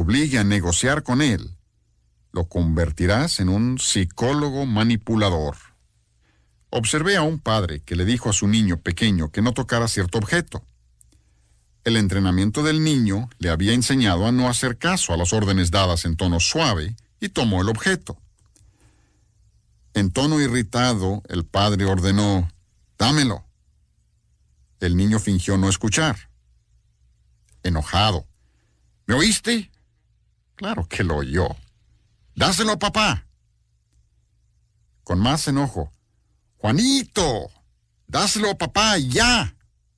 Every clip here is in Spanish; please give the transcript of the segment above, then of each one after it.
obligue a negociar con él, lo convertirás en un psicólogo manipulador. Observé a un padre que le dijo a su niño pequeño que no tocara cierto objeto. El entrenamiento del niño le había enseñado a no hacer caso a las órdenes dadas en tono suave y tomó el objeto. En tono irritado, el padre ordenó: «Dámelo». El niño fingió no escuchar. Enojado: «¿Me oíste?». Claro que lo oyó. «Dáselo a papá». Con más enojo: «Juanito, dáselo a papá ya».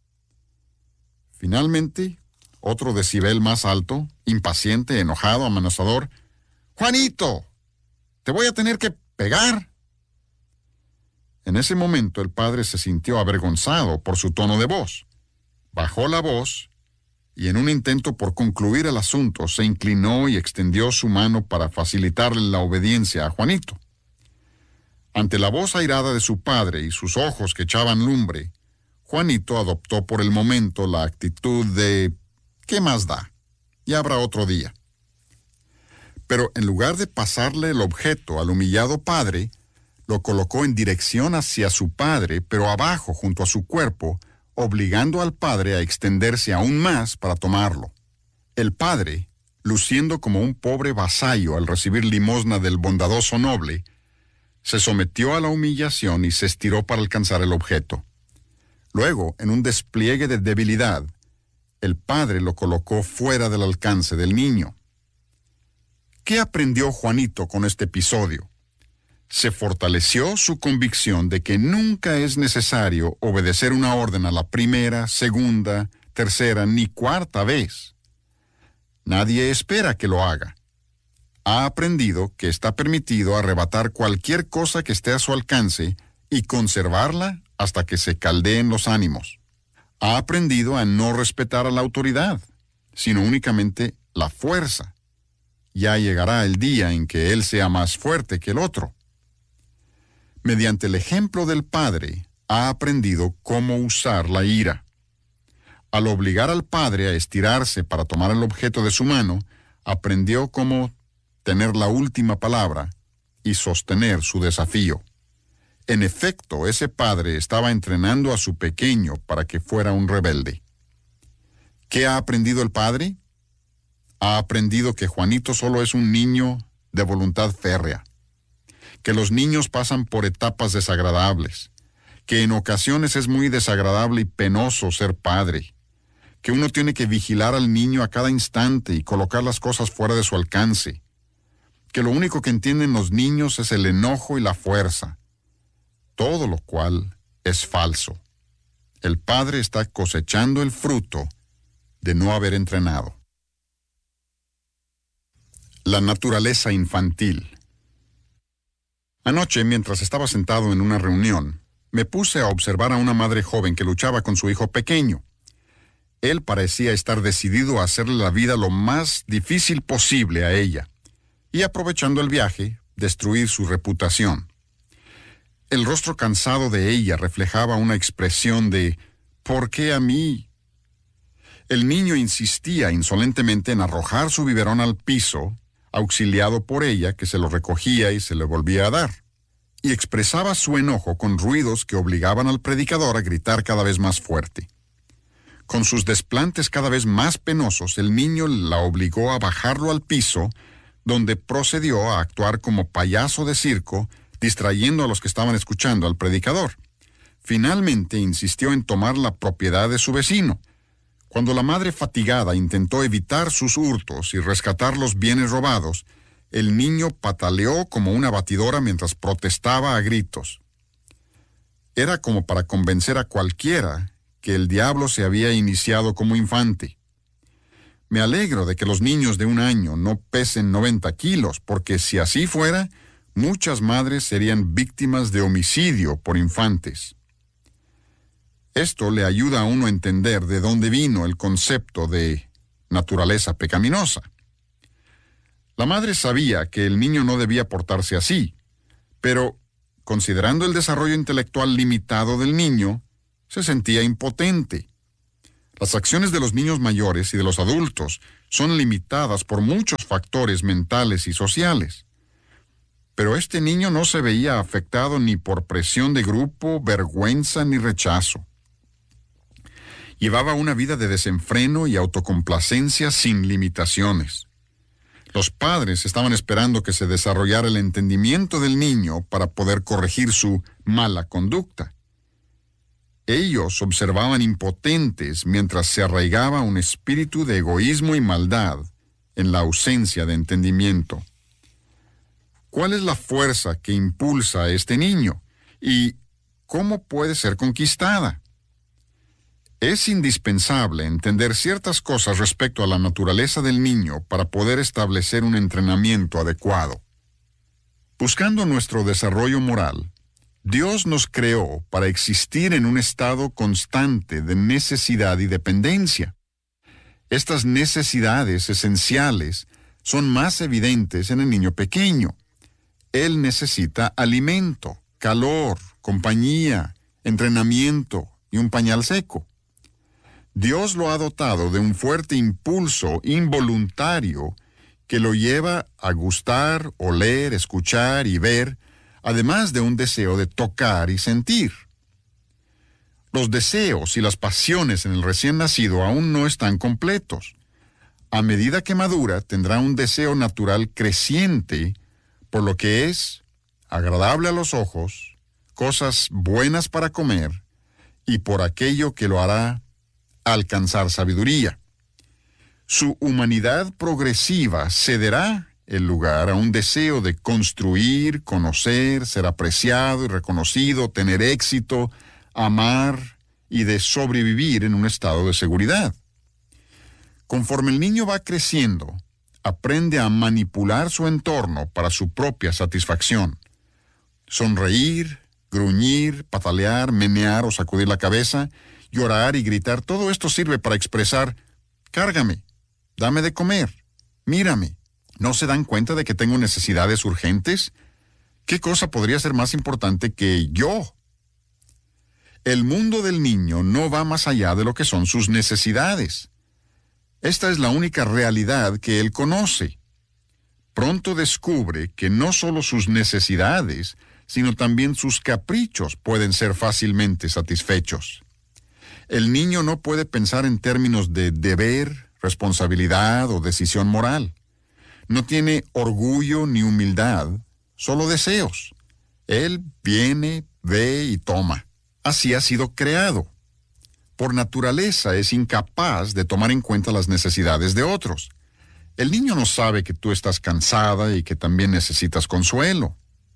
Finalmente, otro decibel más alto, impaciente, enojado, amenazador: «Juanito, te voy a tener que pegar». En ese momento el padre se sintió avergonzado por su tono de voz. Bajó la voz y en un intento por concluir el asunto se inclinó y extendió su mano para facilitarle la obediencia a Juanito. Ante la voz airada de su padre y sus ojos que echaban lumbre, Juanito adoptó por el momento la actitud de «¿qué más da? Ya habrá otro día». Pero en lugar de pasarle el objeto al humillado padre, lo colocó en dirección hacia su padre, pero abajo junto a su cuerpo, obligando al padre a extenderse aún más para tomarlo. El padre, luciendo como un pobre vasallo al recibir limosna del bondadoso noble, se sometió a la humillación y se estiró para alcanzar el objeto. Luego, en un despliegue de debilidad, el padre lo colocó fuera del alcance del niño. ¿Qué aprendió Juanito con este episodio? Se fortaleció su convicción de que nunca es necesario obedecer una orden a la primera, segunda, tercera ni cuarta vez. Nadie espera que lo haga. Ha aprendido que está permitido arrebatar cualquier cosa que esté a su alcance y conservarla hasta que se caldeen los ánimos. Ha aprendido a no respetar a la autoridad, sino únicamente la fuerza. Ya llegará el día en que él sea más fuerte que el otro. Mediante el ejemplo del padre, ha aprendido cómo usar la ira. Al obligar al padre a estirarse para tomar el objeto de su mano, aprendió cómo tener la última palabra y sostener su desafío. En efecto, ese padre estaba entrenando a su pequeño para que fuera un rebelde. ¿Qué ha aprendido el padre? Ha aprendido que Juanito solo es un niño de voluntad férrea, que los niños pasan por etapas desagradables, que en ocasiones es muy desagradable y penoso ser padre, que uno tiene que vigilar al niño a cada instante y colocar las cosas fuera de su alcance, que lo único que entienden los niños es el enojo y la fuerza, todo lo cual es falso. El padre está cosechando el fruto de no haber entrenado. La naturaleza infantil. Anoche, mientras estaba sentado en una reunión, me puse a observar a una madre joven que luchaba con su hijo pequeño. Él parecía estar decidido a hacerle la vida lo más difícil posible a ella, y aprovechando el viaje, destruir su reputación. El rostro cansado de ella reflejaba una expresión de «¿por qué a mí?». El niño insistía insolentemente en arrojar su biberón al piso, auxiliado por ella, que se lo recogía y se le volvía a dar, y expresaba su enojo con ruidos que obligaban al predicador a gritar cada vez más fuerte. Con sus desplantes cada vez más penosos, el niño la obligó a bajarlo al piso, donde procedió a actuar como payaso de circo, distrayendo a los que estaban escuchando al predicador. Finalmente insistió en tomar la propiedad de su vecino. Cuando la madre fatigada intentó evitar sus hurtos y rescatar los bienes robados, el niño pataleó como una batidora mientras protestaba a gritos. Era como para convencer a cualquiera que el diablo se había iniciado como infante. Me alegro de que los niños de 1 año no pesen 90 kilos, porque si así fuera, muchas madres serían víctimas de homicidio por infantes. Esto le ayuda a uno a entender de dónde vino el concepto de naturaleza pecaminosa. La madre sabía que el niño no debía portarse así, pero, considerando el desarrollo intelectual limitado del niño, se sentía impotente. Las acciones de los niños mayores y de los adultos son limitadas por muchos factores mentales y sociales. Pero este niño no se veía afectado ni por presión de grupo, vergüenza ni rechazo. Llevaba una vida de desenfreno y autocomplacencia sin limitaciones. Los padres estaban esperando que se desarrollara el entendimiento del niño para poder corregir su mala conducta. Ellos observaban impotentes mientras se arraigaba un espíritu de egoísmo y maldad en la ausencia de entendimiento. ¿Cuál es la fuerza que impulsa a este niño? ¿Y cómo puede ser conquistada? Es indispensable entender ciertas cosas respecto a la naturaleza del niño para poder establecer un entrenamiento adecuado. Buscando nuestro desarrollo moral, Dios nos creó para existir en un estado constante de necesidad y dependencia. Estas necesidades esenciales son más evidentes en el niño pequeño. Él necesita alimento, calor, compañía, entrenamiento y un pañal seco. Dios lo ha dotado de un fuerte impulso involuntario que lo lleva a gustar, oler, escuchar y ver, además de un deseo de tocar y sentir. Los deseos y las pasiones en el recién nacido aún no están completos. A medida que madura, tendrá un deseo natural creciente por lo que es agradable a los ojos, cosas buenas para comer, y por aquello que lo hará alcanzar sabiduría. Su humanidad progresiva cederá el lugar a un deseo de construir, conocer, ser apreciado y reconocido, tener éxito, amar y de sobrevivir en un estado de seguridad. Conforme el niño va creciendo, aprende a manipular su entorno para su propia satisfacción. Sonreír, gruñir, patalear, menear o sacudir la cabeza, llorar y gritar, todo esto sirve para expresar: cárgame, dame de comer, mírame. ¿No se dan cuenta de que tengo necesidades urgentes? ¿Qué cosa podría ser más importante que yo? El mundo del niño no va más allá de lo que son sus necesidades. Esta es la única realidad que él conoce. Pronto descubre que no solo sus necesidades, sino también sus caprichos pueden ser fácilmente satisfechos. El niño no puede pensar en términos de deber, responsabilidad o decisión moral. No tiene orgullo ni humildad, solo deseos. Él viene, ve y toma. Así ha sido creado. Por naturaleza es incapaz de tomar en cuenta las necesidades de otros. El niño no sabe que tú estás cansada y que también necesitas consuelo.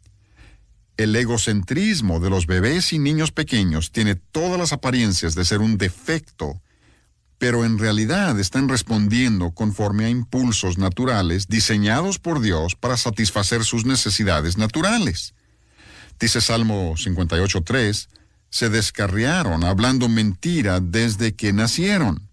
El egocentrismo de los bebés y niños pequeños tiene todas las apariencias de ser un defecto, pero en realidad están respondiendo conforme a impulsos naturales diseñados por Dios para satisfacer sus necesidades naturales. Dice Salmo 58:3, se descarriaron hablando mentira desde que nacieron.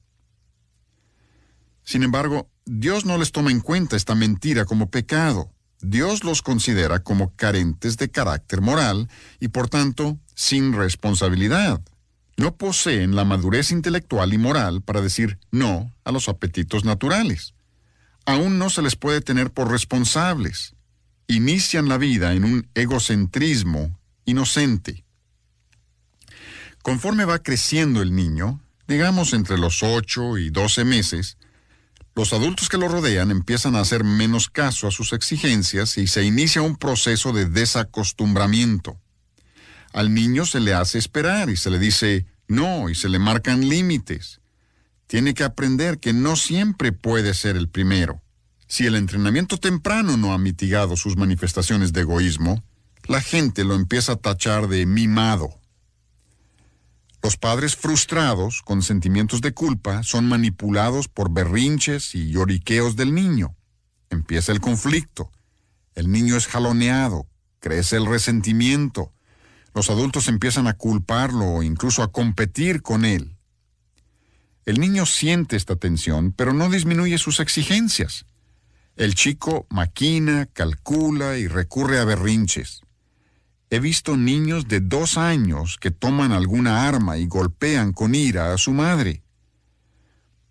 Sin embargo, Dios no les toma en cuenta esta mentira como pecado. Dios los considera como carentes de carácter moral y, por tanto, sin responsabilidad. No poseen la madurez intelectual y moral para decir no a los apetitos naturales. Aún no se les puede tener por responsables. Inician la vida en un egocentrismo inocente. Conforme va creciendo el niño, digamos entre los 8 y 12 meses, los adultos que lo rodean empiezan a hacer menos caso a sus exigencias y se inicia un proceso de desacostumbramiento. Al niño se le hace esperar y se le dice no y se le marcan límites. Tiene que aprender que no siempre puede ser el primero. Si el entrenamiento temprano no ha mitigado sus manifestaciones de egoísmo, la gente lo empieza a tachar de mimado. Los padres frustrados, con sentimientos de culpa, son manipulados por berrinches y lloriqueos del niño. Empieza el conflicto. El niño es jaloneado, crece el resentimiento. Los adultos empiezan a culparlo o incluso a competir con él. El niño siente esta tensión, pero no disminuye sus exigencias. El chico maquina, calcula y recurre a berrinches. He visto niños de 2 años que toman alguna arma y golpean con ira a su madre.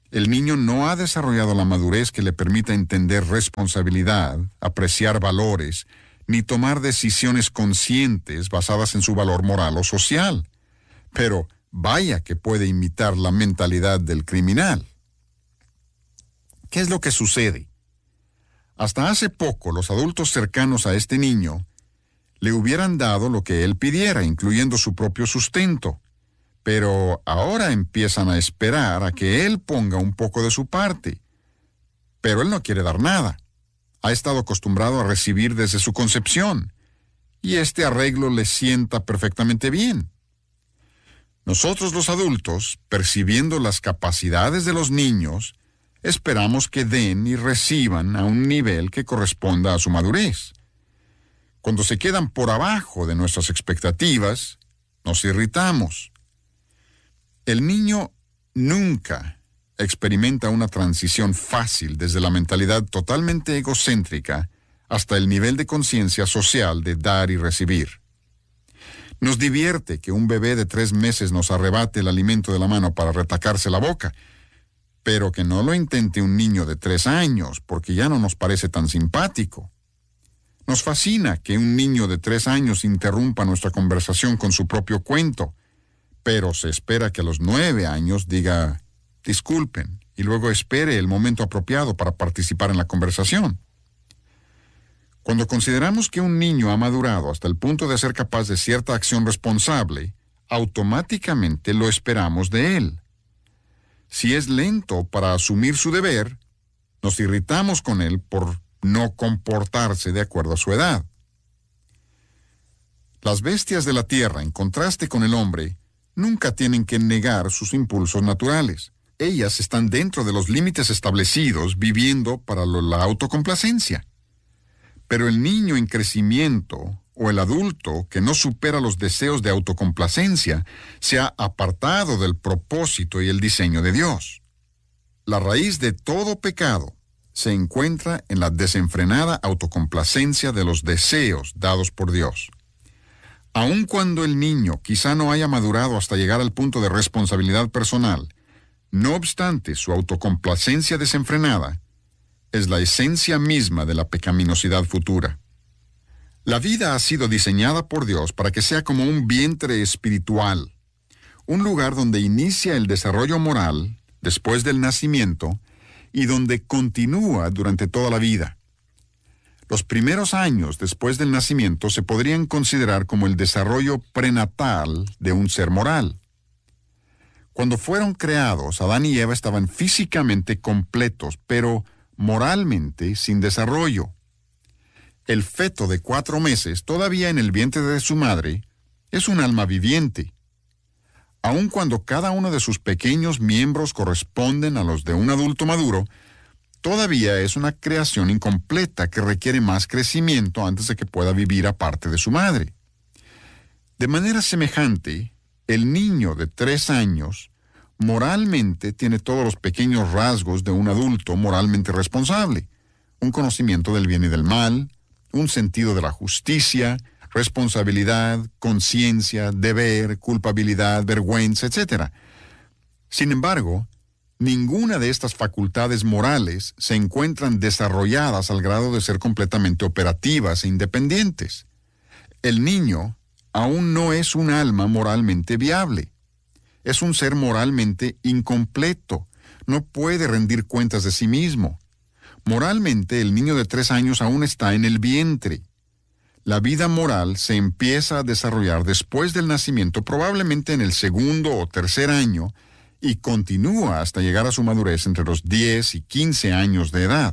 El niño no ha desarrollado la madurez que le permita entender responsabilidad, apreciar valores, ni tomar decisiones conscientes basadas en su valor moral o social. Pero vaya que puede imitar la mentalidad del criminal. ¿Qué es lo que sucede? Hasta hace poco, los adultos cercanos a este niño le hubieran dado lo que él pidiera, incluyendo su propio sustento. Pero ahora empiezan a esperar a que él ponga un poco de su parte. Pero él no quiere dar nada. Ha estado acostumbrado a recibir desde su concepción, y este arreglo le sienta perfectamente bien. Nosotros los adultos, percibiendo las capacidades de los niños, esperamos que den y reciban a un nivel que corresponda a su madurez. Cuando se quedan por abajo de nuestras expectativas, nos irritamos. El niño nunca experimenta una transición fácil desde la mentalidad totalmente egocéntrica hasta el nivel de conciencia social de dar y recibir. Nos divierte que un bebé de 3 meses nos arrebate el alimento de la mano para retacarse la boca, pero que no lo intente un niño de 3 años, porque ya no nos parece tan simpático. Nos fascina que un niño de 3 años interrumpa nuestra conversación con su propio cuento, pero se espera que a los 9 años diga disculpen y luego espere el momento apropiado para participar en la conversación. Cuando consideramos que un niño ha madurado hasta el punto de ser capaz de cierta acción responsable, automáticamente lo esperamos de él. Si es lento para asumir su deber, nos irritamos con él por no comportarse de acuerdo a su edad. Las bestias de la tierra, en contraste con el hombre, nunca tienen que negar sus impulsos naturales. Ellas están dentro de los límites establecidos, viviendo para la autocomplacencia. Pero el niño en crecimiento o el adulto que no supera los deseos de autocomplacencia se ha apartado del propósito y el diseño de Dios. La raíz de todo pecado se encuentra en la desenfrenada autocomplacencia de los deseos dados por Dios. Aun cuando el niño quizá no haya madurado hasta llegar al punto de responsabilidad personal, no obstante, su autocomplacencia desenfrenada es la esencia misma de la pecaminosidad futura. La vida ha sido diseñada por Dios para que sea como un vientre espiritual, un lugar donde inicia el desarrollo moral después del nacimiento y donde continúa durante toda la vida. Los primeros años después del nacimiento se podrían considerar como el desarrollo prenatal de un ser moral. Cuando fueron creados, Adán y Eva estaban físicamente completos, pero moralmente sin desarrollo. El feto de 4 meses, todavía en el vientre de su madre, es un alma viviente. Aun cuando cada uno de sus pequeños miembros corresponden a los de un adulto maduro, todavía es una creación incompleta que requiere más crecimiento antes de que pueda vivir aparte de su madre. De manera semejante, el niño de 3 años moralmente tiene todos los pequeños rasgos de un adulto moralmente responsable: un conocimiento del bien y del mal, un sentido de la justicia, responsabilidad, conciencia, deber, culpabilidad, vergüenza, etc. Sin embargo, ninguna de estas facultades morales se encuentran desarrolladas al grado de ser completamente operativas e independientes. El niño aún no es un alma moralmente viable. Es un ser moralmente incompleto. No puede rendir cuentas de sí mismo. Moralmente, el niño de 3 años aún está en el vientre. La vida moral se empieza a desarrollar después del nacimiento, probablemente en el 2º o 3er año, y continúa hasta llegar a su madurez entre los 10 y 15 años de edad.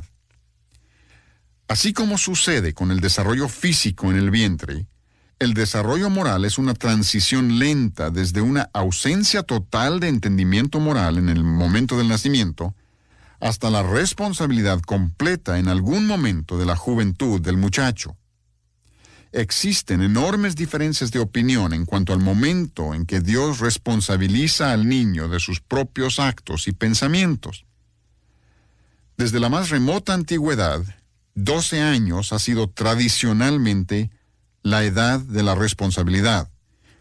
Así como sucede con el desarrollo físico en el vientre, el desarrollo moral es una transición lenta desde una ausencia total de entendimiento moral en el momento del nacimiento hasta la responsabilidad completa en algún momento de la juventud del muchacho. Existen enormes diferencias de opinión en cuanto al momento en que Dios responsabiliza al niño de sus propios actos y pensamientos. Desde la más remota antigüedad, 12 años ha sido tradicionalmente la edad de la responsabilidad.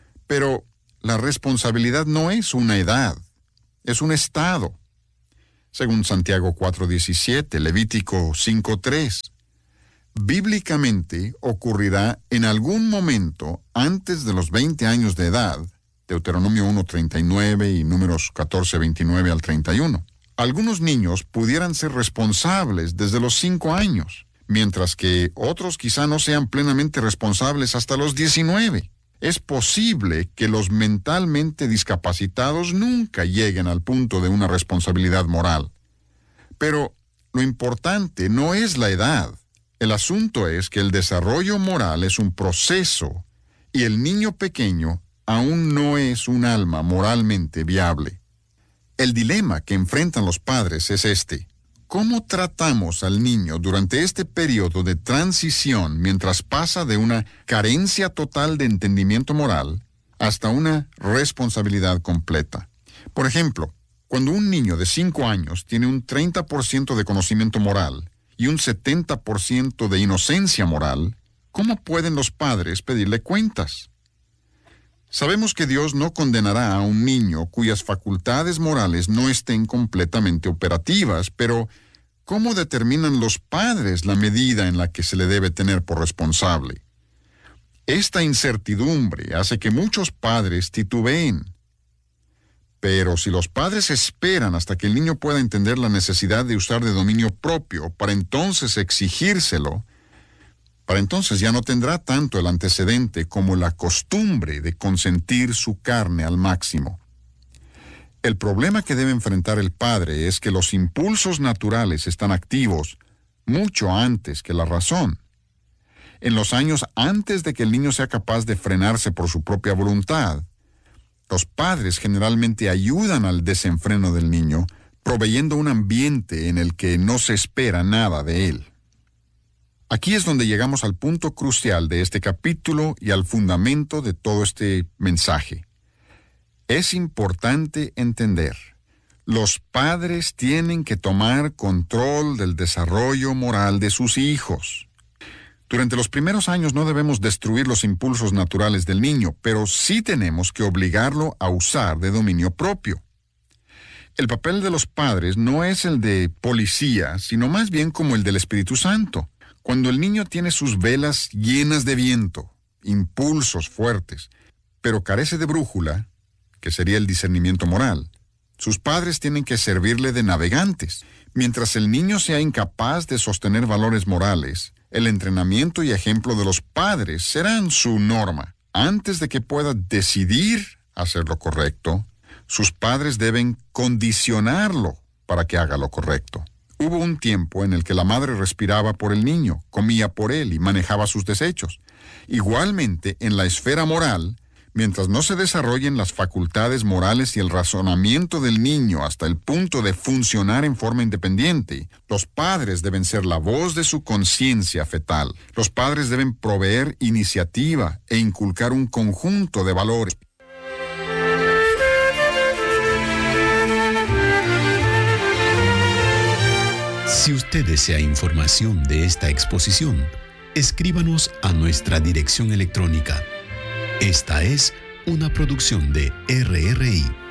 Pero la responsabilidad no es una edad, es un estado. según Santiago 4:17, Levítico 5:3. Bíblicamente ocurrirá en algún momento antes de los 20 años de edad, Deuteronomio 1:39 y Números 14:29 al 31. Algunos niños pudieran ser responsables desde los 5 años, mientras que otros quizá no sean plenamente responsables hasta los 19. Es posible que los mentalmente discapacitados nunca lleguen al punto de una responsabilidad moral. Pero lo importante no es la edad. El asunto es que el desarrollo moral es un proceso y el niño pequeño aún no es un alma moralmente viable. El dilema que enfrentan los padres es este: ¿cómo tratamos al niño durante este periodo de transición mientras pasa de una carencia total de entendimiento moral hasta una responsabilidad completa? Por ejemplo, cuando un niño de 5 años tiene un 30% de conocimiento moral y un 70% de inocencia moral, ¿cómo pueden los padres pedirle cuentas? Sabemos que Dios no condenará a un niño cuyas facultades morales no estén completamente operativas, pero ¿cómo determinan los padres la medida en la que se le debe tener por responsable? Esta incertidumbre hace que muchos padres titubeen. Pero si los padres esperan hasta que el niño pueda entender la necesidad de usar de dominio propio para entonces exigírselo, para entonces ya no tendrá tanto el antecedente como la costumbre de consentir su carne al máximo. El problema que debe enfrentar el padre es que los impulsos naturales están activos mucho antes que la razón. En los años antes de que el niño sea capaz de frenarse por su propia voluntad, los padres generalmente ayudan al desenfreno del niño, proveyendo un ambiente en el que no se espera nada de él. Aquí es donde llegamos al punto crucial de este capítulo y al fundamento de todo este mensaje. Es importante entender: los padres tienen que tomar control del desarrollo moral de sus hijos. Durante los primeros años no debemos destruir los impulsos naturales del niño, pero sí tenemos que obligarlo a usar de dominio propio. El papel de los padres no es el de policía, sino más bien como el del Espíritu Santo. Cuando el niño tiene sus velas llenas de viento, impulsos fuertes, pero carece de brújula, que sería el discernimiento moral, sus padres tienen que servirle de navegantes. Mientras el niño sea incapaz de sostener valores morales, el entrenamiento y ejemplo de los padres serán su norma. Antes de que pueda decidir hacer lo correcto, sus padres deben condicionarlo para que haga lo correcto. Hubo un tiempo en el que la madre respiraba por el niño, comía por él y manejaba sus desechos. Igualmente, en la esfera moral, mientras no se desarrollen las facultades morales y el razonamiento del niño hasta el punto de funcionar en forma independiente, los padres deben ser la voz de su conciencia fetal. Los padres deben proveer iniciativa e inculcar un conjunto de valores. Si usted desea información de esta exposición, escríbanos a nuestra dirección electrónica. Esta es una producción de RRI.